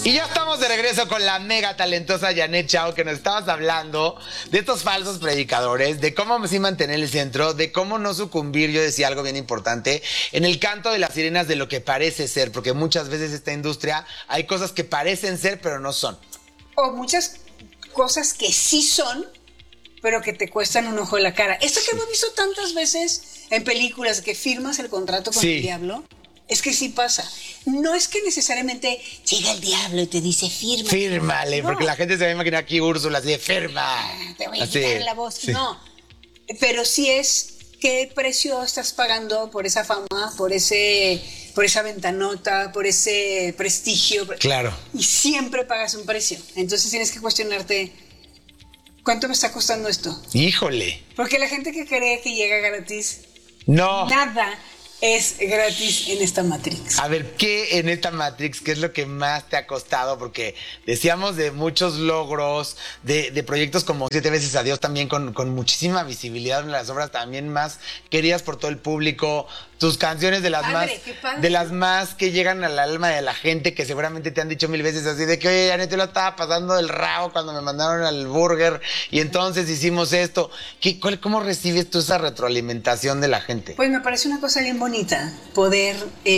Y ya estamos de regreso con la mega talentosa Janet Chao, que nos estabas hablando de estos falsos predicadores, de cómo sí mantener el centro, de cómo no sucumbir, yo decía algo bien importante, en el canto de las sirenas de lo que parece ser, porque muchas veces esta industria hay cosas que parecen ser pero no son. O muchas cosas que sí son, pero que te cuestan un ojo de la cara. Esto que hemos visto tantas veces en películas, que firmas el contrato con el diablo, es que sí pasa. No es que necesariamente llega el diablo y te dice firma. Fírmale, no. Porque la gente se va a imaginar aquí Úrsula así de firma. Te voy a quitar la voz. Sí. No, pero sí es qué precio estás pagando por esa fama, por esa ventanota, por ese prestigio. Claro. Y siempre pagas un precio. Entonces tienes que cuestionarte, ¿cuánto me está costando esto? Híjole. Porque la gente que cree que llega gratis, no. Nada es gratis en esta Matrix. A ver, ¿qué en esta Matrix, qué es lo que más te ha costado? Porque decíamos de muchos logros, de proyectos como 7 veces a Dios, también con muchísima visibilidad, en las obras también más queridas por todo el público, tus canciones de las más que llegan al alma de la gente, que seguramente te han dicho 1000 veces así de que, oye, Janet, yo lo estaba pasando del rabo cuando me mandaron al burger y entonces hicimos esto. ¿Cómo recibes tú esa retroalimentación de la gente? Pues me parece una cosa bien bonita poder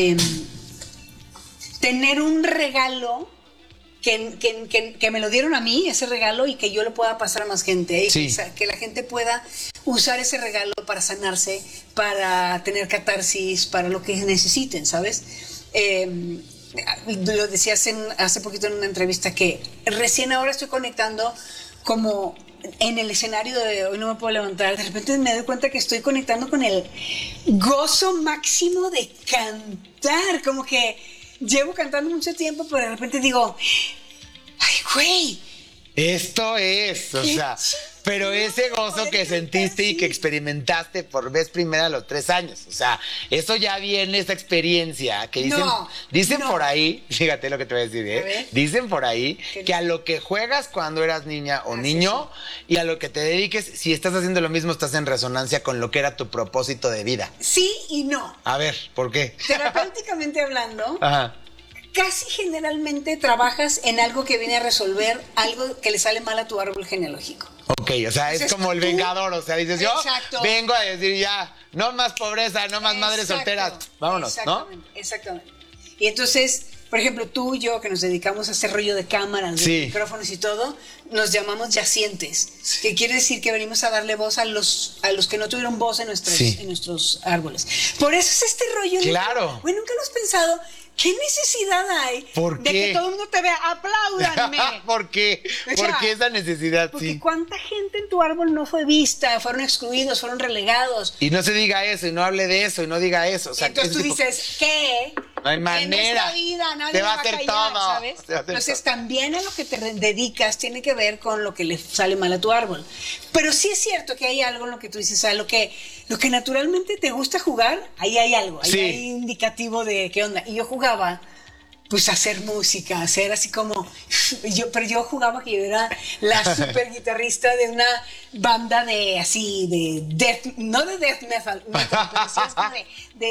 tener un regalo que me lo dieron a mí, ese regalo, y que yo lo pueda pasar a más gente, y que la gente pueda usar ese regalo para sanarse, para tener catarsis, para lo que necesiten, ¿sabes? Lo decía hace poquito en una entrevista, que recién ahora estoy conectando como en el escenario de Hoy no me puedo levantar. De repente me doy cuenta que estoy conectando con el gozo máximo de cantar, como que llevo cantando mucho tiempo, pero de repente digo, ¡ay, güey! Esto es, o sea, pero ese gozo que sentiste y que experimentaste por vez primera a los 3 años, o sea, eso ya viene, esa experiencia que dicen por ahí, fíjate lo que te voy a decir, dicen por ahí que a lo que juegas cuando eras niña o niño y a lo que te dediques, si estás haciendo lo mismo, estás en resonancia con lo que era tu propósito de vida. Sí y no. A ver, ¿por qué? Terapéuticamente hablando, casi generalmente trabajas en algo que viene a resolver algo que le sale mal a tu árbol genealógico. Ok, o sea, entonces, es como el vengador, o sea, dices, yo vengo a decir ya, no más pobreza, no más madres solteras, vámonos, Exactamente. Y entonces, por ejemplo, tú y yo, que nos dedicamos a hacer rollo de cámaras, de micrófonos y todo, nos llamamos yacientes, que quiere decir que venimos a darle voz a los que no tuvieron voz en nuestros árboles. Por eso es este rollo. Claro. Güey, ¿nunca lo has pensado? ¿Qué necesidad hay de que todo el mundo te vea? ¡Apláudanme! ¿Por qué? ¿Por qué esa necesidad? Porque ¿cuánta gente en tu árbol no fue vista? Fueron excluidos, fueron relegados. Y no se diga eso, y no hable de eso, y no diga eso. O sea, entonces tú dices, ¿qué? No hay manera. En esta vida nadie te va a hacer callar, todo. ¿sabes? Entonces también a lo que te dedicas tiene que ver con lo que le sale mal a tu árbol. Pero sí es cierto que hay algo en lo que tú dices, o sea, lo que naturalmente te gusta jugar, ahí hay algo, ahí hay indicativo de qué onda. Y yo jugaba, pues, a hacer música, hacer así como... Pero yo jugaba que yo era la super guitarrista de una banda de death, no de death metal, pero sí es como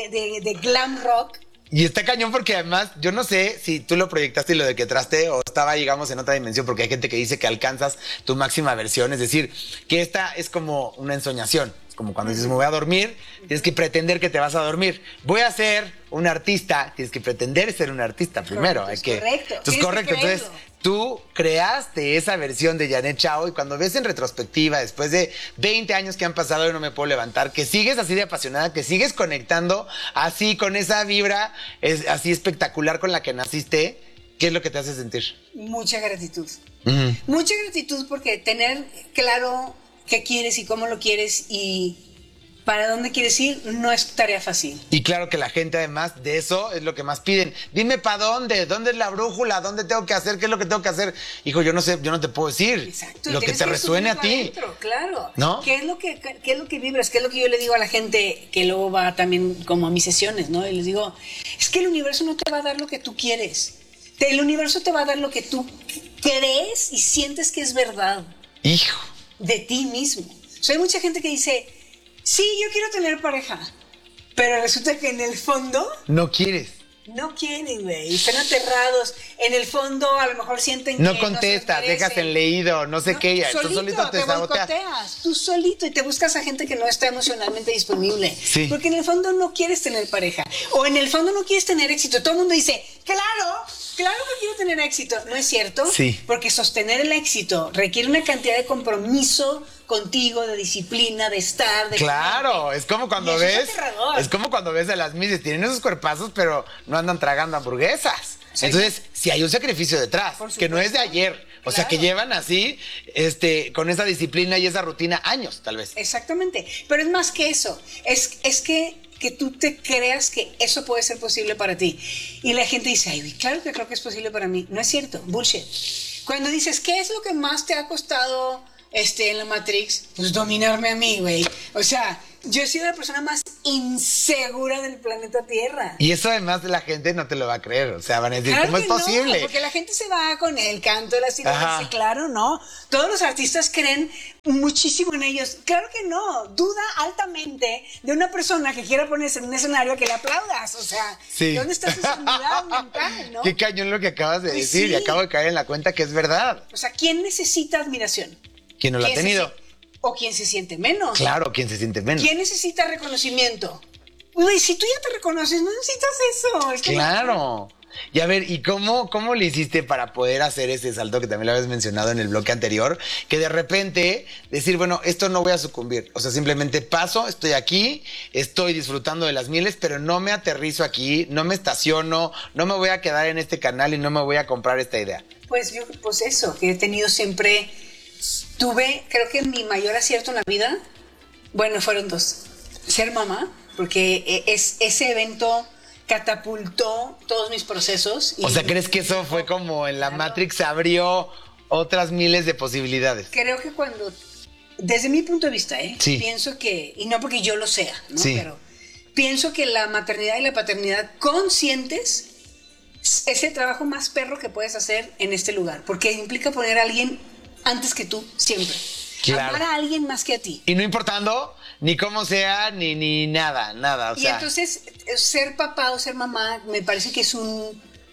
de glam rock. Y está cañón porque además, yo no sé si tú lo proyectaste y lo decretaste o estaba, digamos, en otra dimensión, porque hay gente que dice que alcanzas tu máxima versión, es decir, que esta es como una ensoñación. Es como cuando dices, me voy a dormir, tienes que pretender que te vas a dormir. Voy a ser un artista, tienes que pretender ser un artista primero. Correcto. Entonces, tú creaste esa versión de Janet Chao y cuando ves en retrospectiva, después de 20 años que han pasado, yo no me puedo levantar, que sigues así de apasionada, que sigues conectando así con esa vibra así espectacular con la que naciste, ¿qué es lo que te hace sentir? Mucha gratitud. Mucha gratitud porque tener claro qué quieres y cómo lo quieres y para dónde quieres ir no es tarea fácil. Y claro que la gente además de eso es lo que más piden. Dime para dónde es la brújula, dónde tengo que hacer, qué es lo que tengo que hacer. Hijo, yo no sé, yo no te puedo decir. Exacto. Lo que te resuene a ti. Adentro, claro. ¿No? ¿Qué es lo que vibras? ¿Qué es lo que yo le digo a la gente que luego va también como a mis sesiones, ¿no? Y les digo, es que el universo no te va a dar lo que tú quieres. El universo te va a dar lo que tú crees y sientes que es verdad. Hijo. De ti mismo. O sea, hay mucha gente que dice, sí, yo quiero tener pareja, pero resulta que en el fondo... No quieres. No quieren, güey. Están aterrados. En el fondo, a lo mejor sienten que no contestas, no se dejas en leído, no sé qué. Tú solito te boicoteas. Tú solito y te buscas a gente que no está emocionalmente disponible. Sí. Porque en el fondo no quieres tener pareja. O en el fondo no quieres tener éxito. Todo el mundo dice, claro que quiero tener éxito. ¿No es cierto? Sí. Porque sostener el éxito requiere una cantidad de compromiso contigo, de disciplina, de estar, de... Claro, es como cuando ves a las Misses, tienen esos cuerpazos, pero no andan tragando hamburguesas. Sí. Entonces, si hay un sacrificio detrás, que no es de ayer. O sea, que llevan así, con esa disciplina y esa rutina años, tal vez. Exactamente. Pero es más que eso. Es que tú te creas que eso puede ser posible para ti. Y la gente dice, ay, claro que creo que es posible para mí. No es cierto, bullshit. Cuando dices, ¿qué es lo que más te ha costado en la Matrix? Pues dominarme a mí, güey. O sea, yo he sido la persona más insegura del planeta Tierra. Y eso además la gente no te lo va a creer. O sea, van a decir, claro, ¿cómo es posible? No, porque la gente se va con el canto de la sirenita. Claro, no. Todos los artistas creen muchísimo en ellos. Claro que no. Duda altamente de una persona que quiera ponerse en un escenario que le aplaudas. O sea, sí. ¿dónde está su sanidad mental, no? Qué cañón lo que acabas de decir. Sí. Y acabo de caer en la cuenta que es verdad. O sea, ¿quién necesita admiración? ¿Quién no la ha tenido? O quien se siente menos. Claro, quien se siente menos. ¿Quién necesita reconocimiento? Uy, si tú ya te reconoces, no necesitas eso. Es claro. Y a ver, ¿y cómo le hiciste para poder hacer ese salto que también lo habías mencionado en el bloque anterior? Que de repente decir, bueno, esto no voy a sucumbir. O sea, simplemente paso, estoy aquí, estoy disfrutando de las mieles, pero no me aterrizo aquí, no me estaciono, no me voy a quedar en este canal y no me voy a comprar esta idea. Pues eso, que he tenido siempre... creo que mi mayor acierto en la vida, bueno, fueron dos. Ser mamá, porque ese evento catapultó todos mis procesos. O sea, ¿crees que eso fue como en la Matrix se abrió otras miles de posibilidades? Creo que desde mi punto de vista, sí. Pienso que, y no porque yo lo sea, ¿no? Sí. Pero pienso que la maternidad y la paternidad conscientes es el trabajo más perro que puedes hacer en este lugar, porque implica poner a alguien antes que tú, siempre. Claro. Amar a alguien más que a ti. Y no importando ni cómo sea, ni nada. O sea. Entonces, ser papá o ser mamá, me parece que es un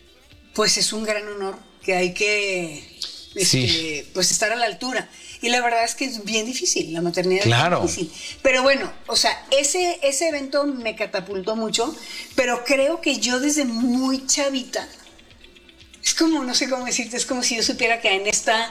gran honor, que hay que pues estar a la altura. Y la verdad es que es bien difícil, la maternidad claro. Es difícil. Pero bueno, o sea, ese evento me catapultó mucho, pero creo que yo desde muy chavita, es como, no sé cómo decirte, es como si yo supiera que en esta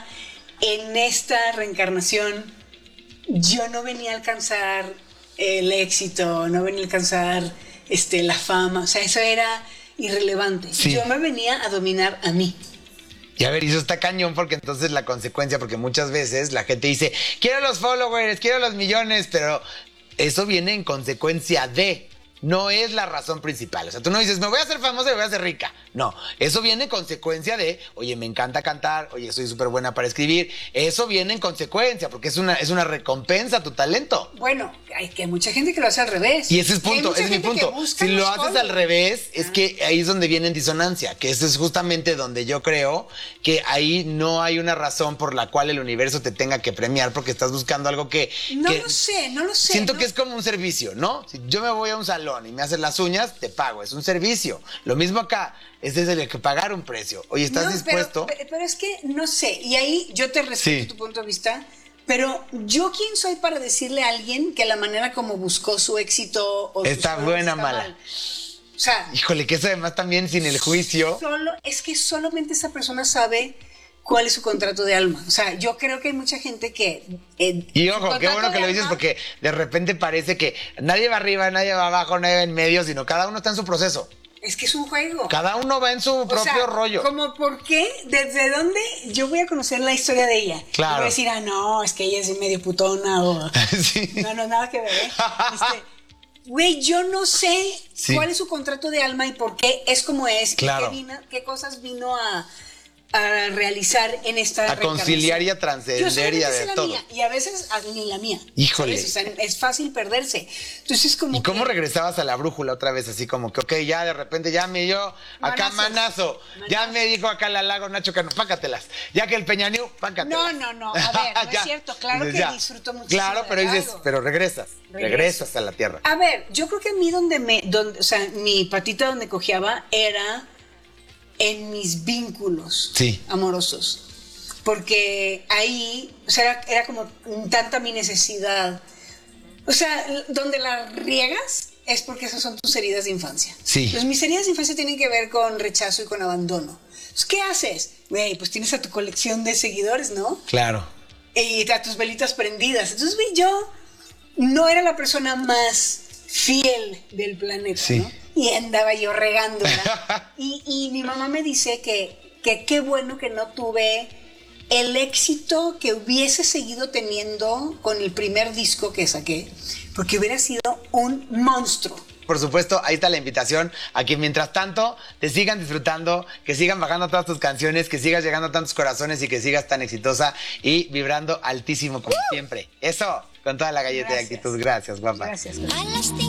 reencarnación yo no venía a alcanzar el éxito, no venía a alcanzar la fama, o sea, eso era irrelevante. Sí. Yo me venía a dominar a mí. Y a ver, y eso está cañón porque entonces la consecuencia, porque muchas veces la gente dice, quiero los followers, quiero los millones, pero eso viene en consecuencia de... No es la razón principal. O sea, tú no dices, me voy a hacer famosa y me voy a hacer rica. No, eso viene en consecuencia de, oye, me encanta cantar, oye, soy súper buena para escribir. Eso viene en consecuencia, porque es una recompensa a tu talento. Bueno, hay que mucha gente que lo hace al revés. Y ese es mi punto. Si lo haces al revés, es que ahí es donde viene en disonancia, que ese es justamente donde yo creo que ahí no hay una razón por la cual el universo te tenga que premiar, porque estás buscando algo que... No lo sé. Siento que es como un servicio, ¿no? Si yo me voy a un salón y me haces las uñas, te pago, es un servicio. Lo mismo acá, es el que pagar un precio. Oye, ¿estás dispuesto? Pero es que no sé, y ahí yo te respeto tu punto de vista, pero yo quién soy para decirle a alguien que la manera como buscó su éxito o está buena o mala. Mal. O sea, híjole, que eso además también sin el juicio. Es que solamente esa persona sabe cuál es su contrato de alma. O sea, yo creo que hay mucha gente que... y ojo, qué bueno que lo dices, porque de repente parece que nadie va arriba, nadie va abajo, nadie va en medio, sino cada uno está en su proceso. Es que es un juego. Cada uno va en su propio rollo. Como, ¿por qué? ¿Desde dónde? Yo voy a conocer la historia de ella. Claro. Y voy a decir, no, es que ella es medio putona o... sí. No, nada que ver, ¿eh? Güey, yo no sé cuál es su contrato de alma y por qué es como es. Claro. Y qué cosas vino a realizar en esta A conciliar y a Yo trascender y solamente a sé de la todo. mía, y a veces ni la mía. Híjole. ¿Sabes? O sea, es fácil perderse. Entonces, como ¿Y cómo que- regresabas a la brújula otra vez? Así como que, ok, ya de repente ya me dio acá Manazos. ya me dijo acá la Lago Nacho Cano, pácatelas. Ya que el Peñaniu, pácatelas. No. A ver, no Ya. es cierto. Claro Dices, que ya. disfruto mucho. Claro, pero dices, pero regresas a la tierra. A ver, yo creo que a mí o sea, mi patita donde cojeaba era en mis vínculos Sí. amorosos. Porque ahí, o sea, era como tanta mi necesidad. O sea, donde la riegas es porque esas son tus heridas de infancia. Sí. Entonces, mis heridas de infancia tienen que ver con rechazo y con abandono. Entonces, ¿qué haces? Güey, pues tienes a tu colección de seguidores, ¿no? Claro. Y a tus velitas prendidas. Entonces, güey, yo no era la persona más fiel del planeta, Sí. ¿no? Y andaba yo regándola. y mi mamá me dice que qué bueno que no tuve el éxito que hubiese seguido teniendo con el primer disco que saqué, porque hubiera sido un monstruo. Por supuesto, ahí está la invitación a que mientras tanto te sigan disfrutando, que sigan bajando todas tus canciones, que sigas llegando a tantos corazones y que sigas tan exitosa y vibrando altísimo como siempre. Eso, con toda la galleta de Gracias. actitud. Gracias, guapa. Gracias.